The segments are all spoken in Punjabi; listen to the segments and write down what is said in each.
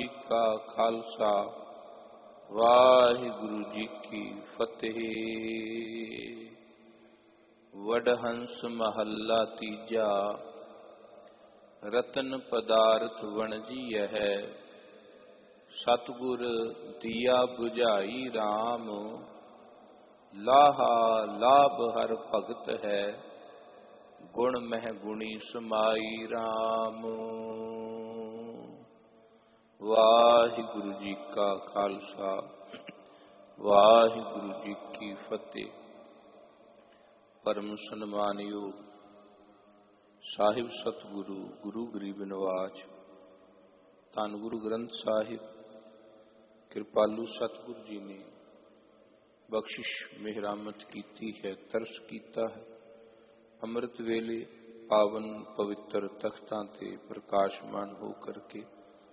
जी का खालसा वाहिगुरु जी की फतेह। वडहंस महला तीजा रतन पदार्थ वणजीय है। सतगुर दिया बुझाई राम लाहा लाभ हर भगत है। गुण मह गुणी समाई राम। वाहिगुरु जी का खालसा वाहिगुरु जी की फतेह। परम सन्मानयोग ਸਾਹਿਬ ਸਤਿਗੁਰੂ ਗੁਰੂ ਗਰੀਬ ਨਿਵਾਜ ਧੰਨ ਗੁਰੂ ਗ੍ਰੰਥ ਸਾਹਿਬ ਕਿਰਪਾਲੂ ਸਤਿਗੁਰੂ ਜੀ ਨੇ ਬਖਸ਼ਿਸ਼ ਮਿਹਰਾਮਤ ਕੀਤੀ ਹੈ, ਤਰਸ ਕੀਤਾ ਹੈ। ਅੰਮ੍ਰਿਤ ਵੇਲੇ ਪਾਵਨ ਪਵਿੱਤਰ ਤਖਤਾਂ ਤੇ ਪ੍ਰਕਾਸ਼ਮਾਨ ਹੋ ਕਰਕੇ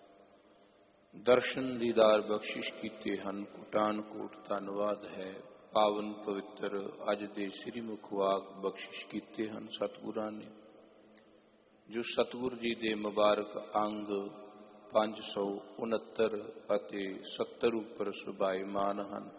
ਦਰਸ਼ਨ ਦੀਦਾਰ ਬਖਸ਼ਿਸ਼ ਕੀਤੇ ਹਨ। ਕੋਟਾਨ ਕੋਟ ਧੰਨਵਾਦ ਹੈ। ਪਾਵਨ ਪਵਿੱਤਰ ਅੱਜ ਦੇ ਸ੍ਰੀ ਮੁਖ ਵਾਕ ਬਖਸ਼ਿਸ਼ ਕੀਤੇ ਹਨ ਸਤਿਗੁਰਾਂ ਨੇ, ਜੋ ਸਤਿਗੁਰ ਜੀ ਦੇ ਮੁਬਾਰਕ ਅੰਗ 569 ਅਤੇ 70 ਉੱਪਰ ਸੁਭਾਇਮਾਨ ਹਨ।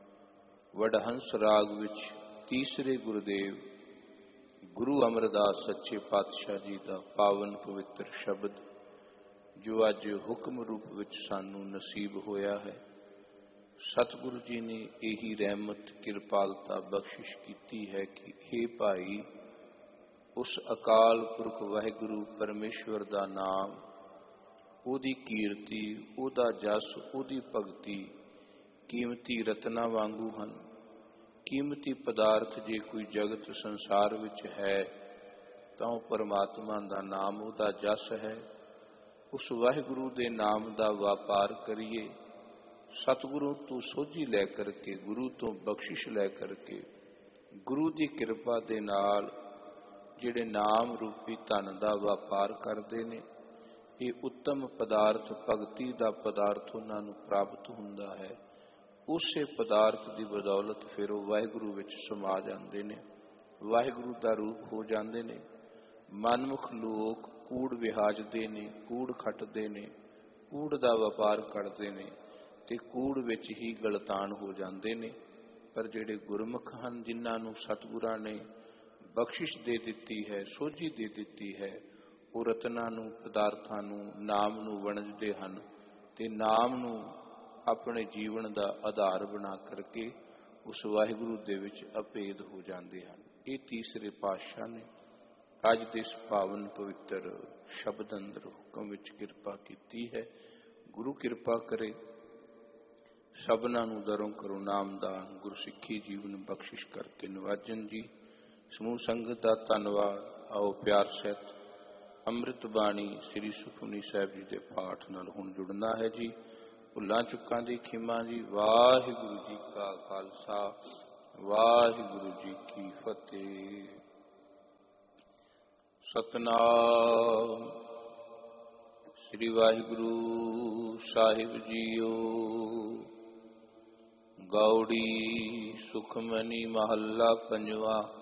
ਵਡਹੰਸ ਰਾਗ ਵਿੱਚ ਤੀਸਰੇ ਗੁਰਦੇਵ ਗੁਰੂ ਅਮਰਦਾਸ ਸੱਚੇ ਪਾਤਸ਼ਾਹ ਜੀ ਦਾ ਪਾਵਨ ਪਵਿੱਤਰ ਸ਼ਬਦ ਜੋ ਅੱਜ ਹੁਕਮ ਰੂਪ ਵਿੱਚ ਸਾਨੂੰ ਨਸੀਬ ਹੋਇਆ ਹੈ। ਸਤਿਗੁਰੂ ਜੀ ਨੇ ਇਹੀ ਰਹਿਮਤ ਕਿਰਪਾਲਤਾ ਬਖਸ਼ਿਸ਼ ਕੀਤੀ ਹੈ ਕਿ ਹੇ ਭਾਈ, ਉਸ ਅਕਾਲ ਪੁਰਖ ਵਾਹਿਗੁਰੂ ਪਰਮੇਸ਼ਵਰ ਦਾ ਨਾਮ, ਉਹਦੀ ਕੀਰਤੀ, ਉਹਦਾ ਜਸ, ਉਹਦੀ ਭਗਤੀ ਕੀਮਤੀ ਰਤਨਾਂ ਵਾਂਗੂ ਹਨ। ਕੀਮਤੀ ਪਦਾਰਥ ਜੇ ਕੋਈ ਜਗਤ ਸੰਸਾਰ ਵਿੱਚ ਹੈ ਤਾਂ ਉਹ ਪਰਮਾਤਮਾ ਦਾ ਨਾਮ, ਉਹਦਾ ਜਸ ਹੈ। ਉਸ ਵਾਹਿਗੁਰੂ ਦੇ ਨਾਮ ਦਾ ਵਪਾਰ ਕਰੀਏ। ਸਤਿਗੁਰੂ ਤੋਂ ਸੋਝੀ ਲੈ ਕਰਕੇ, ਗੁਰੂ ਤੋਂ ਬਖਸ਼ਿਸ਼ ਲੈ ਕਰਕੇ, ਗੁਰੂ ਦੀ ਕਿਰਪਾ ਦੇ ਨਾਲ ਜਿਹੜੇ ਨਾਮ ਰੂਪੀ ਧਨ ਦਾ ਵਪਾਰ ਕਰਦੇ ਨੇ, ਇਹ ਉੱਤਮ ਪਦਾਰਥ, ਭਗਤੀ ਦਾ ਪਦਾਰਥ ਉਹਨਾਂ ਨੂੰ ਪ੍ਰਾਪਤ ਹੁੰਦਾ ਹੈ। ਉਸੇ ਪਦਾਰਥ ਦੀ ਬਦੌਲਤ ਫਿਰ ਉਹ ਵਾਹਿਗੁਰੂ ਵਿੱਚ ਸਮਾ ਜਾਂਦੇ ਨੇ, ਵਾਹਿਗੁਰੂ ਦਾ ਰੂਪ ਹੋ ਜਾਂਦੇ ਨੇ। ਮਨਮੁਖ ਲੋਕ ਕੂੜ ਵਿਹਾਜਦੇ ਨੇ, ਕੂੜ ਖੱਟਦੇ ਨੇ, ਕੂੜ ਦਾ ਵਪਾਰ ਕਰਦੇ ਨੇ ਤੇ ਕੂੜ ਵਿੱਚ ਹੀ ਗਲਤਾਨ ਹੋ ਜਾਂਦੇ ਨੇ। ਪਰ ਜਿਹੜੇ ਗੁਰਮੁਖ ਹਨ, ਜਿਨ੍ਹਾਂ ਨੂੰ ਸਤਿਗੁਰਾਂ ਨੇ ਬਖਸ਼ਿਸ਼ ਦੇ ਦਿੱਤੀ ਹੈ, ਸੋਝੀ ਦੇ ਦਿੱਤੀ ਹੈ, ਉਹ ਰਤਨਾਂ ਨੂੰ, ਪਦਾਰਥਾਂ ਨੂੰ, ਨਾਮ ਨੂੰ ਵਣਜਦੇ ਹਨ ਤੇ ਨਾਮ ਨੂੰ ਆਪਣੇ ਜੀਵਨ ਦਾ ਆਧਾਰ ਬਣਾ ਕਰਕੇ ਉਸ ਵਾਹਿਗੁਰੂ ਦੇ ਵਿੱਚ ਅਭੇਦ ਹੋ ਜਾਂਦੇ ਹਨ। ਇਹ ਤੀਸਰੇ ਪਾਤਸ਼ਾਹ ਨੇ ਅੱਜ ਦੇ ਇਸ ਪਾਵਨ ਪਵਿੱਤਰ ਸ਼ਬਦ ਅੰਦਰ ਹੁਕਮ ਵਿੱਚ ਕਿਰਪਾ ਕੀਤੀ ਹੈ। ਗੁਰੂ ਕਿਰਪਾ ਕਰੇ, ਸਭਨਾਂ ਨੂੰ ਦਰੋਂ ਕਰੋ ਨਾਮਦਾਨ, ਗੁਰਸਿੱਖੀ ਜੀਵਨ ਬਖਸ਼ਿਸ਼ ਕਰਕੇ ਨਿਵਾਜਨ ਜੀ। ਸਮੂਹ ਸੰਗਤ ਦਾ ਧੰਨਵਾਦ। ਆਓ ਪਿਆਰ ਸਹਿਤ ਅੰਮ੍ਰਿਤ ਬਾਣੀ ਸ੍ਰੀ ਸੁਖਮਨੀ ਸਾਹਿਬ ਜੀ ਦੇ ਪਾਠ ਨਾਲ ਹੁਣ ਜੁੜਨਾ ਹੈ ਜੀ। ਭੁੱਲਾਂ ਚੁੱਕਾਂ ਦੀ ਖਿਮਾ ਜੀ। ਵਾਹਿਗੁਰੂ ਜੀ ਕਾ ਖਾਲਸਾ ਵਾਹਿਗੁਰੂ ਜੀ ਕੀ ਫਤਿਹ। ਸਤਨਾਮ ਸ੍ਰੀ ਵਾਹਿਗੁਰੂ ਸਾਹਿਬ ਜੀਓ। ਗੌੜੀ ਸੁਖਮਨੀ ਮਹੱਲਾ ਪੰਜਵਾ।